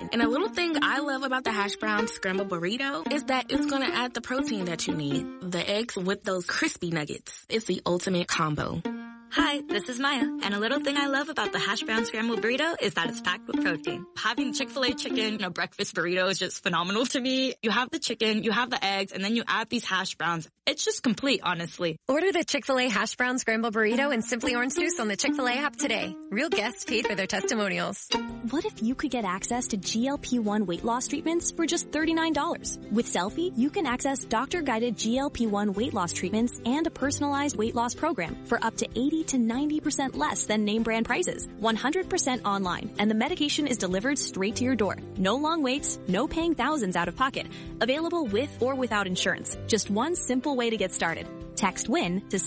protein. And a little thing I love about the hash brown scrambled burrito is that it's going to add the protein that you need. The eggs with those crispy nuggets. It's the ultimate combo. Hi, this is Maya, and a little thing I love about the hash brown scrambled burrito is that it's packed with protein. Having Chick-fil-A chicken in a breakfast burrito is just phenomenal to me. You have the chicken, you have the eggs, and then you add these hash browns. It's just complete, honestly. Order the Chick-fil-A hash brown scrambled burrito and Simply Orange Juice on the Chick-fil-A app today. Real guests paid for their testimonials. What if you could get access to GLP-1 weight loss treatments for just $39? With Selfie, you can access doctor-guided GLP-1 weight loss treatments and a personalized weight loss program for up to 80 to 90% less than name brand prices. 100% online, and the medication is delivered straight to your door. No long waits, no paying thousands out of pocket. Available with or without insurance. Just one simple way to get started. Text WIN to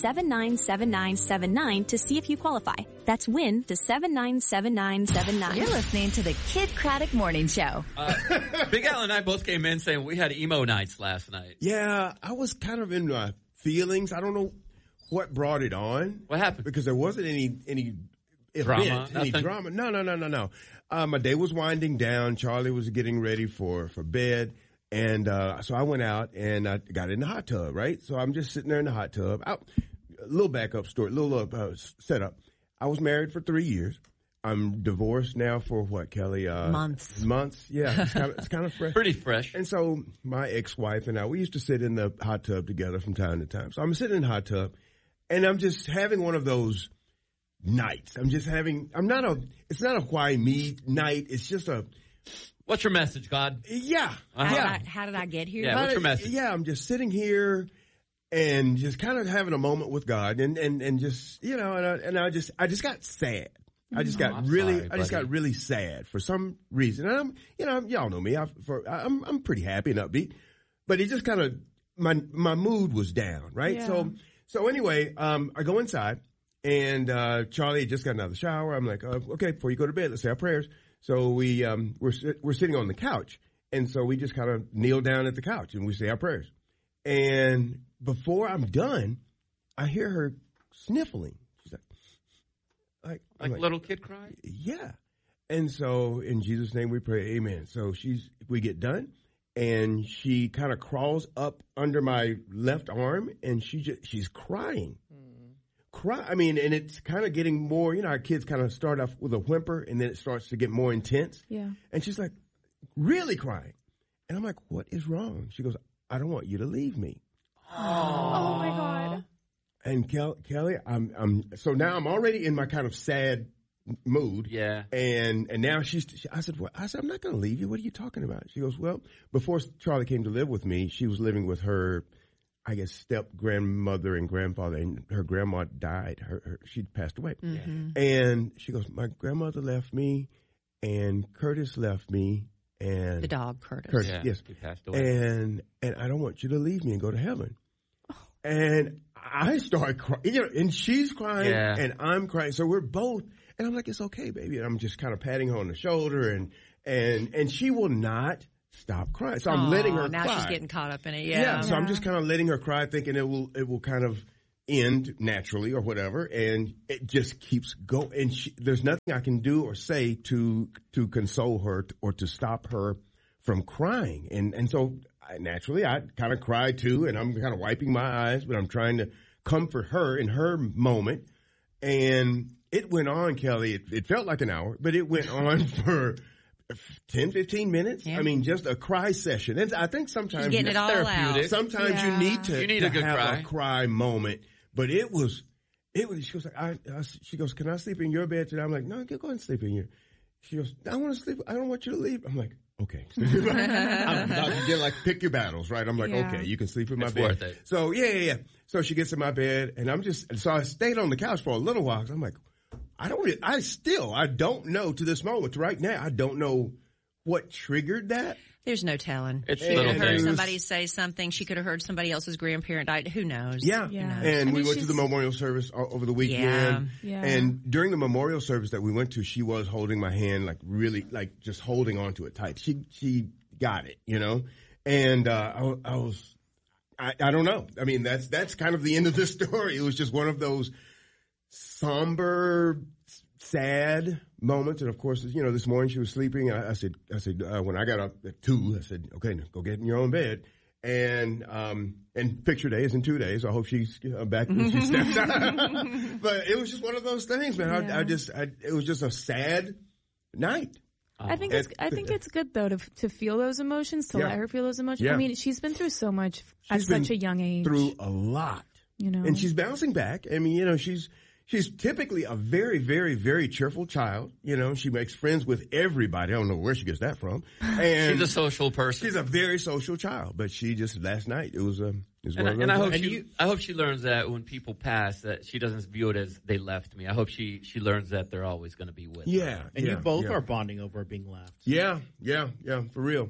797979 to see if you qualify. That's WIN to 797979. You're listening to the Kid Craddock Morning Show. Big Al and I both came in saying we had emo nights last night. Yeah, I was kind of in my feelings. I don't know what brought it on. What happened? Because there wasn't any drama. Any drama. No. My day was winding down. Charlie was getting ready for bed. And so I went out and I got in the hot tub, right? So I'm just sitting there in the hot tub. A little backup story, setup. I was married for 3 years. I'm divorced now for what, Kelly? Months. Yeah, it's kind of fresh. Pretty fresh. And so my ex-wife and I, we used to sit in the hot tub together from time to time. So I'm sitting in the hot tub, and I'm just having one of those nights. it's not a why me night. It's just a... What's your message, God? Yeah. How did I get here? Yeah, what's your message? Yeah, I'm just sitting here and just kind of having a moment with God and just, and I just got sad. I just got really sad for some reason. And y'all know me. I'm pretty happy and upbeat, but it just kind of, my mood was down, right? Yeah. So anyway, I go inside and, Charlie had just gotten out of the shower. I'm like, okay, before you go to bed, let's say our prayers. So we're sitting on the couch, and so we just kind of kneel down at the couch and we say our prayers. And before I'm done, I hear her sniffling. She's like little kid crying. Yeah. And so in Jesus' name we pray, amen. So we get done, and she kind of crawls up under my left arm, and she's crying. And it's kind of getting more, our kids kind of start off with a whimper and then it starts to get more intense. Yeah. And she's like, really crying. And I'm like, what is wrong? She goes, I don't want you to leave me. Oh my God. And Kelly, so now I'm already in my kind of sad mood. Yeah. And now I said, I'm not going to leave you. What are you talking about? She goes, well, before Charlie came to live with me, she was living with her, I guess, step-grandmother and grandfather, and her grandma died. She passed away. Mm-hmm. And she goes, my grandmother left me, and Curtis left me, and... The dog, Curtis. Yeah, yes. he passed away. And I don't want you to leave me and go to heaven. Oh. And I start crying, and she's crying, and I'm crying. So we're both, and I'm like, it's okay, baby. And I'm just kind of patting her on the shoulder, and she will not stop crying. So I'm letting her now cry. She's getting caught up in it. Yeah. So I'm just kind of letting her cry, thinking it will kind of end naturally or whatever. And it just keeps going. And there's nothing I can do or say to console her or to stop her from crying. And so I kind of cry too. And I'm kind of wiping my eyes, but I'm trying to comfort her in her moment. And it went on, Kelly. It felt like an hour, but it went on for 10, 15 minutes. Yeah. I mean, just a cry session. And I think sometimes getting it all out. Sometimes you need to a good have a cry moment. But it was. She was like, she goes, can I sleep in your bed today? I'm like, no, go ahead and sleep in here. She goes, I want to sleep. I don't want you to leave. I'm like, okay. You're like, pick your battles, right? I'm like, okay, you can sleep in my bed. Worth it. So yeah. So she gets in my bed, and so I stayed on the couch for a little while. I'm like, I don't know to this moment, right now. I don't know what triggered that. There's no telling. It's she could have heard things. somebody say something. She could have heard somebody else's grandparent died. Who knows? Yeah. Who knows? And we went to the memorial service over the weekend. Yeah. And during the memorial service that we went to, she was holding my hand, like really, like just holding onto it tight. She got it, And I don't know. I mean, that's kind of the end of the story. It was just one of those somber, sad moments, and of course, this morning she was sleeping. I said, when I got up at 2, I said, okay, go get in your own bed. And picture day is in 2 days. I hope she's back when she steps out. But it was just one of those things, man. Yeah. It was just a sad night. I think it's good though to feel those emotions, to let her feel those emotions. Yeah. I mean, she's been through so much at such a young age. Through a lot, and she's bouncing back. I mean, she's typically a very, very, very cheerful child. She makes friends with everybody. I don't know where she gets that from. And she's a social person. She's a very social child, but she just last night it was one of those. And I hope she learns that when people pass, that she doesn't view it as they left me. I hope she learns that they're always going to be with her. And you both are bonding over being left. Yeah, for real.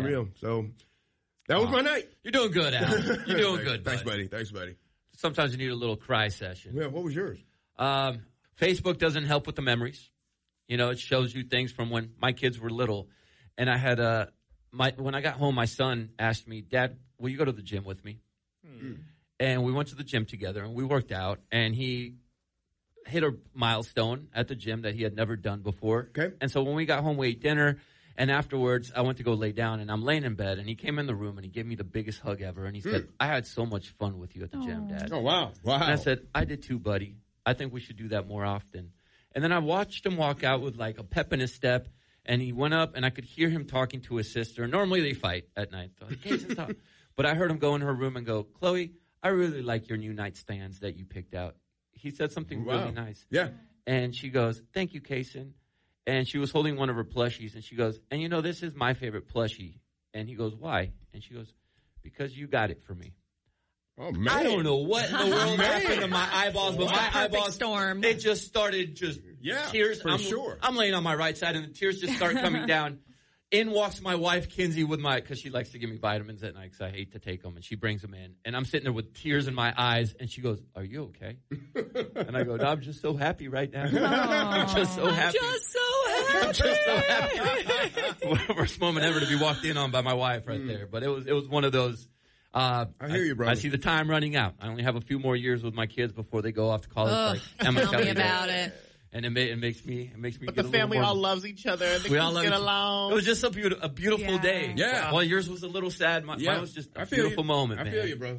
So that was my night. You're doing good, Al. You're doing good. Thanks, buddy. Sometimes you need a little cry session. Yeah, what was yours? Facebook doesn't help with the memories. It shows you things from when my kids were little. And I had when I got home, my son asked me, Dad, will you go to the gym with me? And we went to the gym together and we worked out, and he hit a milestone at the gym that he had never done before. Okay. And so when we got home, we ate dinner, and afterwards I went to go lay down, and I'm laying in bed, and he came in the room and he gave me the biggest hug ever, and he said, I had so much fun with you at the gym, Dad. Oh, wow. And I said, I did too, buddy. I think we should do that more often. And then I watched him walk out with like a pep in his step, and he went up, and I could hear him talking to his sister. Normally they fight at night. So like, hey, but I heard him go in her room and go, Chloe, I really like your new nightstands that you picked out. He said something really nice. Yeah. And she goes, thank you, Kaysen. And she was holding one of her plushies, and she goes, and this is my favorite plushie. And he goes, why? And she goes, because you got it for me. Oh, man. I don't know what in the world happened to my eyeballs, but my eyeballs, storm. It just started tears. For sure. I'm laying on my right side, and the tears just start coming down. In walks my wife, Kinsey, because she likes to give me vitamins at night because I hate to take them, and she brings them in. And I'm sitting there with tears in my eyes, and she goes, are you okay? And I go, no, I'm just so happy right now. I'm just so happy. I'm just so happy. Worst moment ever to be walked in on by my wife right there. But it was one of those. I hear you, brother. I see the time running out. I only have a few more years with my kids before they go off to college. Like Emma tell me about it. And it makes me. But the family all loves each other. We all get along. It was just a beautiful day. Yeah. Well, yours was a little sad. Mine was just a beautiful moment. I feel you, bro.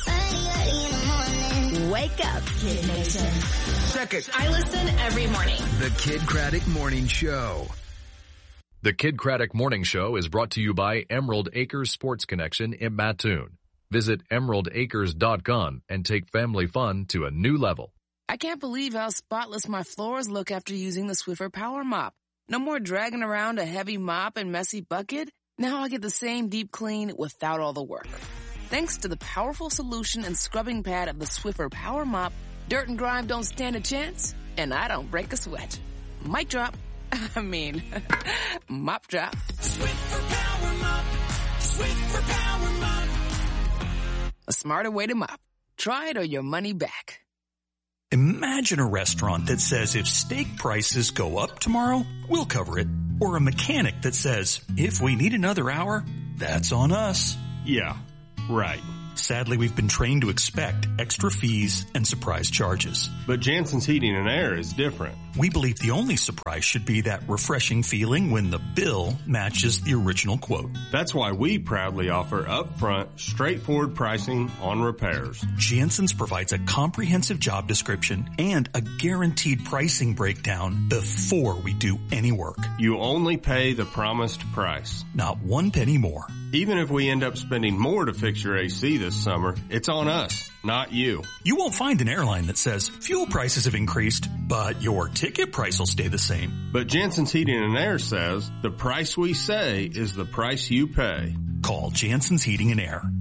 Wake up, Kid Nation. Check it. I listen every morning. The Kid Craddock Morning Show. The Kid Craddock Morning Show is brought to you by Emerald Acres Sports Connection in Mattoon. Visit emeraldacres.com and take family fun to a new level. I can't believe how spotless my floors look after using the Swiffer Power Mop. No more dragging around a heavy mop and messy bucket. Now I get the same deep clean without all the work. Thanks to the powerful solution and scrubbing pad of the Swiffer Power Mop, dirt and grime don't stand a chance, and I don't break a sweat. Mic drop. Mop drop. Swiffer Power Mop. Swiffer Power Mop. A smarter way to mop. Try it or your money back. Imagine a restaurant that says if steak prices go up tomorrow, we'll cover it. Or a mechanic that says, if we need another hour, that's on us. Yeah, right. Sadly, we've been trained to expect extra fees and surprise charges. But Jansen's Heating and Air is different. We believe the only surprise should be that refreshing feeling when the bill matches the original quote. That's why we proudly offer upfront, straightforward pricing on repairs. Jansen's provides a comprehensive job description and a guaranteed pricing breakdown before we do any work. You only pay the promised price. Not 1 penny more. Even if we end up spending more to fix your AC this summer, it's on us, not you. You won't find an airline that says fuel prices have increased, but your ticket price will stay the same. But Jansen's Heating and Air says the price we say is the price you pay. Call Jansen's Heating and Air,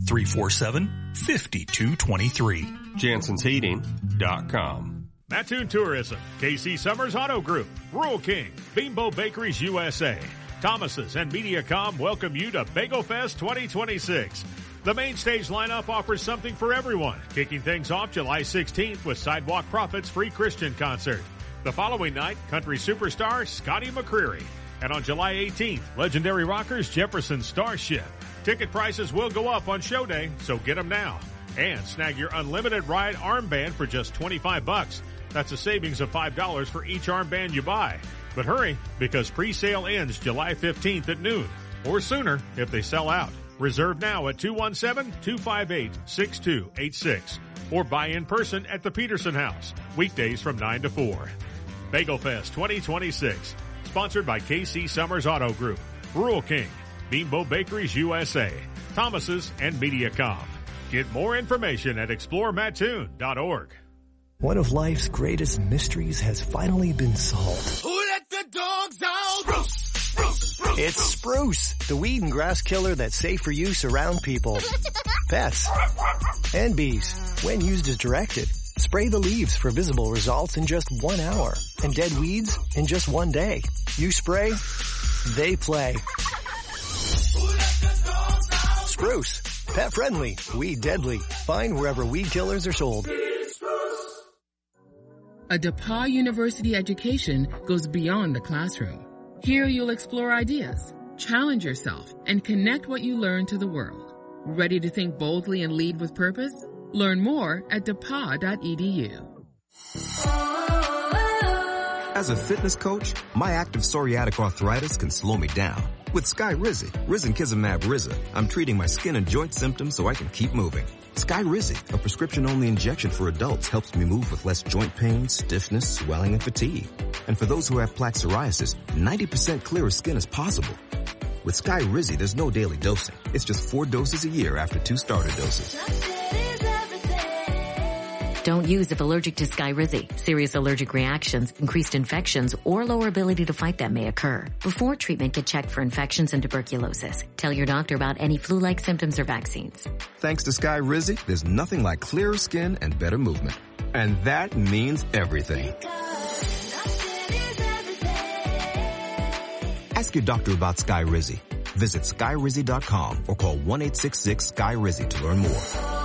347-5223. Janssen'sHeating.com. Mattoon Tourism, KC Summers Auto Group, Rural King, Bimbo Bakeries USA, Thomas's and Mediacom welcome you to Bagel Fest 2026. The main stage lineup offers something for everyone, kicking things off July 16th with Sidewalk Prophets Free Christian Concert. The following night, country superstar Scotty McCreery. And on July 18th, legendary rockers Jefferson Starship. Ticket prices will go up on show day, so get them now. And snag your unlimited ride armband for just $25. That's a savings of $5 for each armband you buy. But hurry, because pre-sale ends July 15th at noon, or sooner if they sell out. Reserve now at 217-258-6286, or buy in person at the Peterson House, weekdays from 9 to 4. Bagel Fest 2026, sponsored by KC Summers Auto Group, Rural King, Bimbo Bakeries USA, Thomas's, and MediaCom. Get more information at exploremattoon.org. One of life's greatest mysteries has finally been solved. Who let the dogs out? Spruce, spruce, spruce. It's Spruce, the weed and grass killer that's safe for use around people, pets, and bees. When used as directed, spray the leaves for visible results in just 1 hour, and dead weeds in just 1 day. You spray, they play. Spruce, pet friendly, weed deadly. Find wherever weed killers are sold. A DePauw University education goes beyond the classroom. Here you'll explore ideas, challenge yourself, and connect what you learn to the world. Ready to think boldly and lead with purpose? Learn more at DePauw.edu. As a fitness coach, my active psoriatic arthritis can slow me down. With Skyrizi, risankizumab Riza, I'm treating my skin and joint symptoms so I can keep moving. Skyrizi, a prescription-only injection for adults, helps me move with less joint pain, stiffness, swelling, and fatigue. And for those who have plaque psoriasis, 90% clearer skin is possible. With Skyrizi, there's no daily dosing. It's just 4 doses a year after 2 starter doses. Don't use if allergic to Skyrizi. Serious allergic reactions, increased infections, or lower ability to fight them may occur. Before treatment, get checked for infections and tuberculosis. Tell your doctor about any flu-like symptoms or vaccines. Thanks to Skyrizi, there's nothing like clearer skin and better movement. And that means everything. Ask your doctor about Skyrizi. Visit Skyrizi.com or call 1-866-SKY-RIZI to learn more.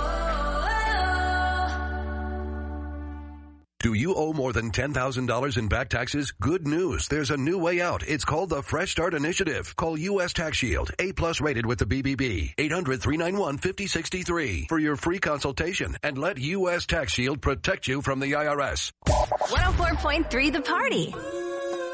Do you owe more than $10,000 in back taxes? Good news. There's a new way out. It's called the Fresh Start Initiative. Call U.S. Tax Shield, A+ rated with the BBB. 800-391-5063 for your free consultation, and let U.S. Tax Shield protect you from the IRS. 104.3 The Party.